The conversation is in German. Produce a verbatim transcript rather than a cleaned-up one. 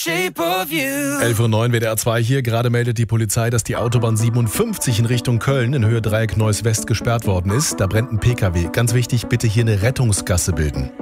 elf Uhr neun W D R zwei hier. Gerade meldet die Polizei, dass die Autobahn siebenundfünfzig in Richtung Köln in Höhe Dreieck Neuss West gesperrt worden ist. Da brennt ein P K W. Ganz wichtig, bitte hier eine Rettungsgasse bilden.